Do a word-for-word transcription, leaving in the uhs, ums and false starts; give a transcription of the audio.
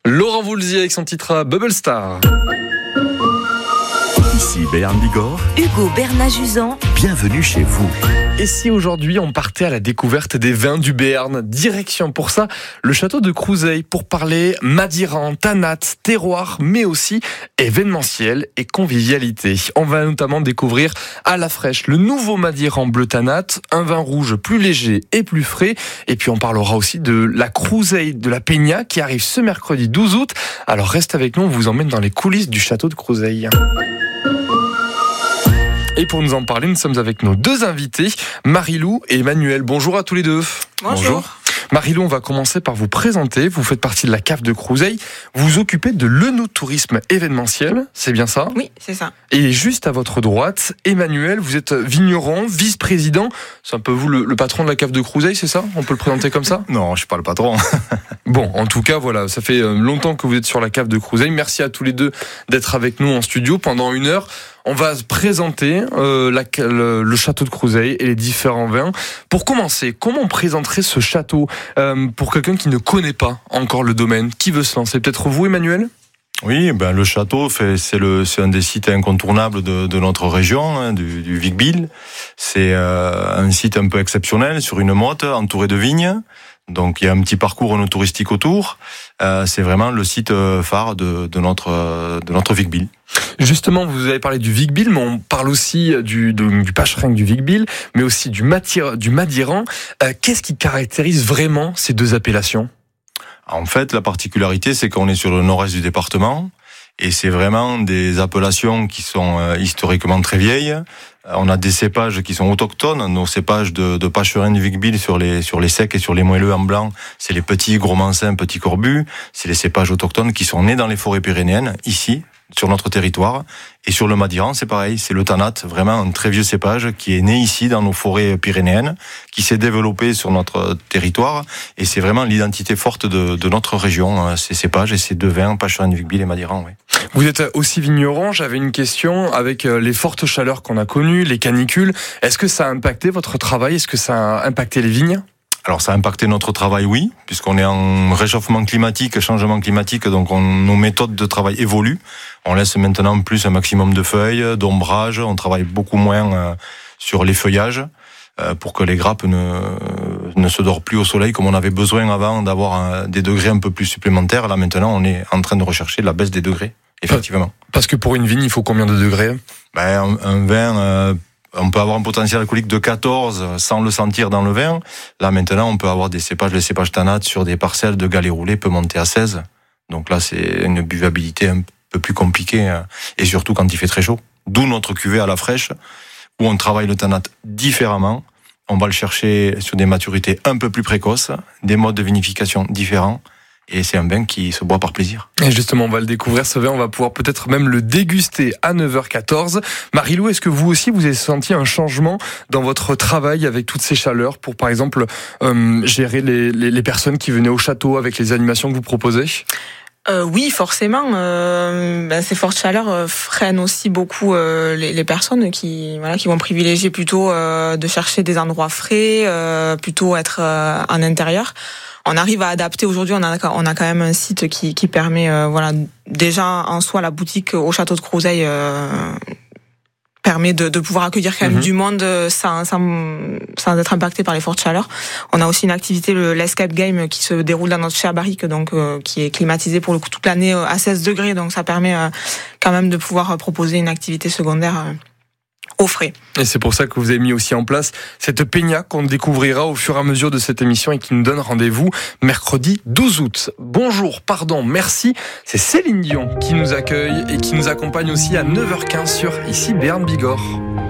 Laurent Voulzy avec son titre Bubble Star. Ici Béarn Bigorre, Hugo Bernat-Juzan, bienvenue chez vous. Et si aujourd'hui on partait à la découverte des vins du Béarn, direction pour ça le château de Crouzeil pour parler Madiran, Tanat, terroir, mais aussi événementiel et convivialité. On va notamment découvrir à la fraîche le nouveau Madiran bleu Tanat, un vin rouge plus léger et plus frais. Et puis on parlera aussi de la Crouzeil de la Peña qui arrive ce mercredi douze août. Alors reste avec nous, on vous emmène dans les coulisses du château de Crouzeil. Et pour nous en parler, nous sommes avec nos deux invités, Marie-Lou et Emmanuel. Bonjour à tous les deux. Bonjour. Bonjour. Marie-Lou, on va commencer par vous présenter. Vous faites partie de la cave de Crouzeil. Vous vous occupez de l'œnotourisme événementiel, c'est bien ça ? Oui, c'est ça. Et juste à votre droite, Emmanuel, vous êtes vigneron, vice-président. C'est un peu vous le, le patron de la cave de Crouzeil, c'est ça ? On peut le présenter comme ça ? Non, je suis pas le patron. Bon, en tout cas, voilà, ça fait longtemps que vous êtes sur la cave de Crouzeil. Merci à tous les deux d'être avec nous en studio pendant une heure. On va présenter euh, la, le, le château de Crouzeil et les différents vins. Pour commencer, comment on présenterait ce château euh, pour quelqu'un qui ne connaît pas encore le domaine ? Qui veut se lancer ? Peut-être vous, Emmanuel ? Oui, ben le château, fait, c'est, le, c'est un des sites incontournables de, de notre région, hein, du, du Vic-Bilh. C'est euh, un site un peu exceptionnel sur une motte entourée de vignes. Donc il y a un petit parcours touristique autour. Euh, c'est vraiment le site phare de, de notre de notre Vic-Bilh. Justement, vous avez parlé du Vic-Bilh, mais on parle aussi du, du, du Pacherinck du Vic-Bilh, mais aussi du, Matir, du Madiran. Euh, qu'est-ce qui caractérise vraiment ces deux appellations ? En fait, la particularité, c'est qu'on est sur le nord-est du département. Et c'est vraiment des appellations qui sont euh, historiquement très vieilles. On a des cépages qui sont autochtones. Nos cépages de, de Pacherinck du Vic-Bilh sur les, sur les secs et sur les moelleux en blanc, c'est les petits gros mancins, petits corbus. C'est les cépages autochtones qui sont nés dans les forêts pyrénéennes, ici, sur notre territoire. Et sur le Madiran, c'est pareil. C'est le Tanat, vraiment un très vieux cépage qui est né ici dans nos forêts pyrénéennes, qui s'est développé sur notre territoire. Et c'est vraiment l'identité forte de, de notre région, ces cépages et ces deux vins, Pacherinck du Vic-Bilh et Madiran, oui. Vous êtes aussi vigneron. J'avais une question avec les fortes chaleurs qu'on a connues, les canicules. Est-ce que ça a impacté votre travail ? Est-ce que ça a impacté les vignes ? Alors ça a impacté notre travail, oui, puisqu'on est en réchauffement climatique, changement climatique, donc on, nos méthodes de travail évoluent. On laisse maintenant plus un maximum de feuilles, d'ombrage, on travaille beaucoup moins euh, sur les feuillages euh, pour que les grappes ne, ne se dorent plus au soleil comme on avait besoin avant d'avoir un, des degrés un peu plus supplémentaires. Là maintenant, on est en train de rechercher la baisse des degrés, effectivement. Parce que pour une vigne, il faut combien de degrés ? Ben, un, un vin... Euh, On peut avoir un potentiel alcoolique de quatorze sans le sentir dans le vin. Là, maintenant, on peut avoir des cépages, le cépage Tanat sur des parcelles de galets roulés peut monter à seize. Donc là, c'est une buvabilité un peu plus compliquée, et surtout quand il fait très chaud. D'où notre cuvée à la fraîche, où on travaille le Tanat différemment. On va le chercher sur des maturités un peu plus précoces, des modes de vinification différents. Et c'est un vin qui se boit par plaisir. Et justement, on va le découvrir, ce vin, on va pouvoir peut-être même le déguster à neuf heures quatorze. Marie-Lou, est-ce que vous aussi, vous avez senti un changement dans votre travail avec toutes ces chaleurs pour, par exemple, euh, gérer les, les, les personnes qui venaient au château avec les animations que vous proposez ? Euh, oui, forcément. Euh, ben, ces fortes chaleurs euh, freinent aussi beaucoup euh, les, les personnes qui, voilà, qui vont privilégier plutôt euh, de chercher des endroits frais, euh, plutôt être euh, en intérieur. On arrive à adapter. Aujourd'hui, on a, on a quand même un site qui, qui permet, euh, voilà, déjà en soi, la boutique au château de Crouzeil euh, permet de, de pouvoir accueillir quand même mmh. du monde sans, sans, sans être impacté par les fortes chaleurs. On a aussi une activité, le l'Escape Game, qui se déroule dans notre chai barrique, donc euh, qui est climatisé pour le coup toute l'année à seize degrés. Donc ça permet euh, quand même de pouvoir proposer une activité secondaire euh, au frais. Et c'est pour ça que vous avez mis aussi en place cette peña qu'on découvrira au fur et à mesure de cette émission et qui nous donne rendez-vous mercredi douze août. Bonjour, pardon, merci. C'est Céline Dion qui nous accueille et qui nous accompagne aussi à neuf heures quinze sur Ici Béarn Bigorre.